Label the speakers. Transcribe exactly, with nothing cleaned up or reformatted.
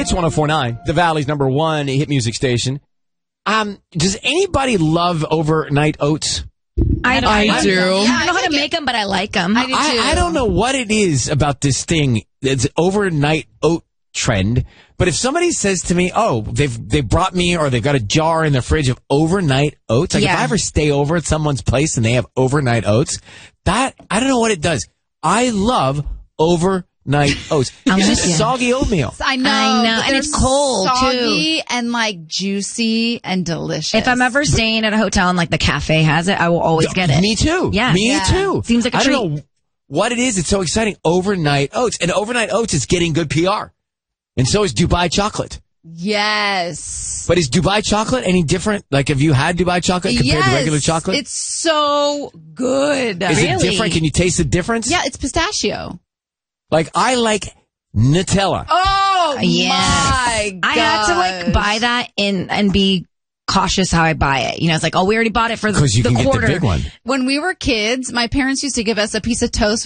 Speaker 1: Hits one oh four point nine, the Valley's number one hit music station. Um, does anybody love overnight oats?
Speaker 2: I,
Speaker 3: I, I do.
Speaker 2: Yeah,
Speaker 3: I don't know
Speaker 2: I
Speaker 3: how to
Speaker 2: think
Speaker 3: make them, but I like them.
Speaker 2: I do too.
Speaker 1: I, I don't know what it is about this thing. It's overnight oat trend. But if somebody says to me, oh, they've they brought me or they've got a jar in their fridge of overnight oats, like
Speaker 3: Yeah.
Speaker 1: if I ever stay over at someone's place and they have overnight oats, that, I don't know what it does. I love overnight oats.
Speaker 3: I'm
Speaker 1: It's
Speaker 3: with
Speaker 1: just
Speaker 3: you.
Speaker 1: soggy oatmeal.
Speaker 2: I know,
Speaker 3: I know,
Speaker 2: but
Speaker 3: and
Speaker 2: they're
Speaker 3: it's cold, too.
Speaker 2: soggy and like juicy and delicious.
Speaker 3: If I'm ever staying at a hotel and like the cafe has it, I will always get it.
Speaker 1: Me too.
Speaker 3: Yeah.
Speaker 1: Me
Speaker 2: Yeah.
Speaker 1: too.
Speaker 3: Seems like a
Speaker 1: I
Speaker 3: treat.
Speaker 1: don't know what it is. It's so exciting. Overnight oats. And overnight oats is getting good P R. And so is Dubai chocolate.
Speaker 2: yes,
Speaker 1: But is Dubai chocolate any different? Like, have you had Dubai chocolate compared
Speaker 2: yes,
Speaker 1: to regular chocolate?
Speaker 2: It's so good.
Speaker 1: Is it
Speaker 3: Really?
Speaker 1: different? Can you taste the difference?
Speaker 2: Yeah, it's pistachio.
Speaker 1: Like, I like Nutella.
Speaker 2: Oh
Speaker 3: Yes.
Speaker 2: my god!
Speaker 3: I had to like buy that in and be cautious how I buy it. You know, it's like, oh, we already bought it for the,
Speaker 1: Because you
Speaker 3: the
Speaker 1: can
Speaker 3: quarter.
Speaker 1: get the big one.
Speaker 2: When we were kids, my parents used to give us a piece of toast